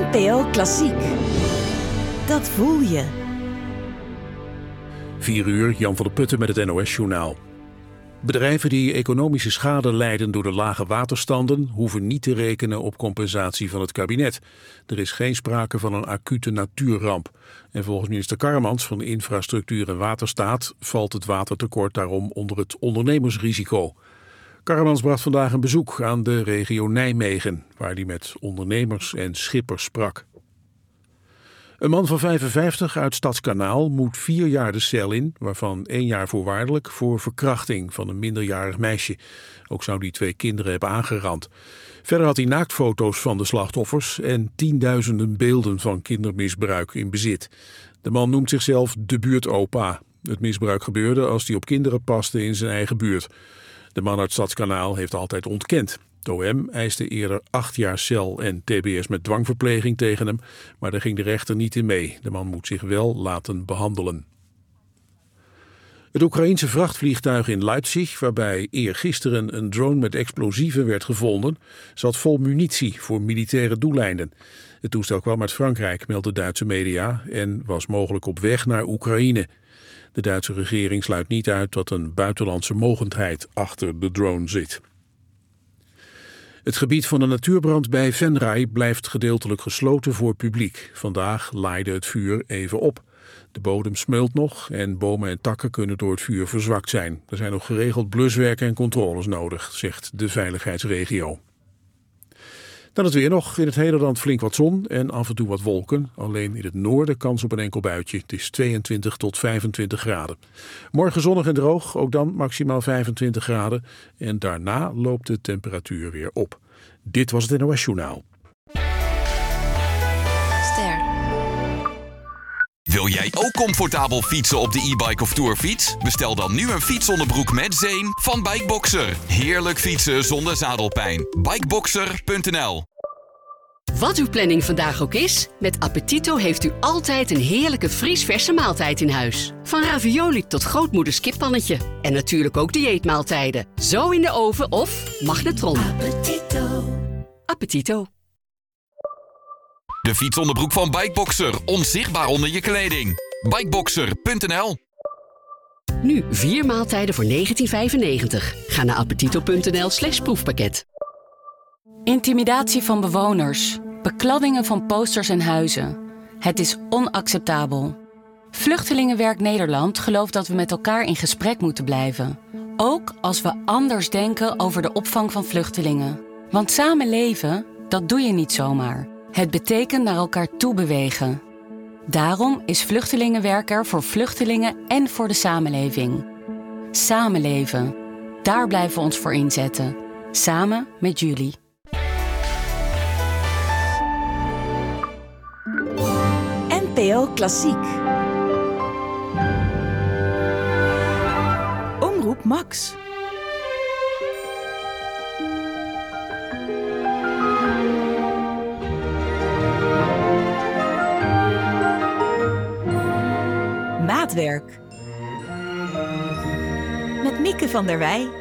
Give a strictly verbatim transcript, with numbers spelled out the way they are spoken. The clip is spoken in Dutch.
N P O Klassiek. Dat voel je. vier uur, Jan van der Putten met het N O S-journaal. Bedrijven die economische schade lijden door de lage waterstanden hoeven niet te rekenen op compensatie van het kabinet. Er is geen sprake van een acute natuurramp. En volgens minister Karremans van Infrastructuur en Waterstaat valt het watertekort daarom onder het ondernemersrisico. Karremans bracht vandaag een bezoek aan de regio Nijmegen, waar hij met ondernemers en schippers sprak. Een man van vijfenvijftig uit Stadskanaal moet vier jaar de cel in, waarvan één jaar voorwaardelijk voor verkrachting van een minderjarig meisje. Ook zou hij twee kinderen hebben aangerand. Verder had hij naaktfoto's van de slachtoffers en tienduizenden beelden van kindermisbruik in bezit. De man noemt zichzelf de buurtopa. Het misbruik gebeurde als hij op kinderen paste in zijn eigen buurt. De man uit Stadskanaal heeft altijd ontkend. Het O M eiste eerder acht jaar cel en T B S met dwangverpleging tegen hem, maar daar ging de rechter niet in mee. De man moet zich wel laten behandelen. Het Oekraïense vrachtvliegtuig in Leipzig, waarbij eergisteren een drone met explosieven werd gevonden, zat vol munitie voor militaire doeleinden. Het toestel kwam uit Frankrijk, meldde Duitse media, en was mogelijk op weg naar Oekraïne. De Duitse regering sluit niet uit dat een buitenlandse mogendheid achter de drone zit. Het gebied van de natuurbrand bij Venray blijft gedeeltelijk gesloten voor publiek. Vandaag laaide het vuur even op. De bodem smeult nog en bomen en takken kunnen door het vuur verzwakt zijn. Er zijn nog geregeld bluswerken en controles nodig, zegt de veiligheidsregio. Dan het weer nog. In het hele land flink wat zon en af en toe wat wolken. Alleen in het noorden kans op een enkel buitje. Het is tweeëntwintig tot vijfentwintig graden. Morgen zonnig en droog, ook dan maximaal vijfentwintig graden. En daarna loopt de temperatuur weer op. Dit was het N O S-journaal. Ster. Wil jij ook comfortabel fietsen op de e-bike of tourfiets? Bestel dan nu een fietsonderbroek met zeem van Bikeboxer. Heerlijk fietsen zonder zadelpijn. Bikeboxer punt n l. Wat uw planning vandaag ook is, met Appetito heeft u altijd een heerlijke vriesverse maaltijd in huis. Van ravioli tot grootmoeders kippannetje. En natuurlijk ook dieetmaaltijden. Zo in de oven of magnetron. Appetito. Appetito. De fietsonderbroek van Bikeboxer. Onzichtbaar onder je kleding. Bikeboxer punt n l. Nu vier maaltijden voor negentien vijfennegentig. Ga naar appetito punt n l slash proefpakket. Intimidatie van bewoners. Bekladdingen van posters en huizen. Het is onacceptabel. Vluchtelingenwerk Nederland gelooft dat we met elkaar in gesprek moeten blijven. Ook als we anders denken over de opvang van vluchtelingen. Want samen leven, dat doe je niet zomaar. Het betekent naar elkaar toe bewegen. Daarom is Vluchtelingenwerk er voor vluchtelingen en voor de samenleving. Samenleven. Daar blijven we ons voor inzetten. Samen met jullie. N P O Klassiek. Omroep Max. Maatwerk. Met Mieke van der Wij.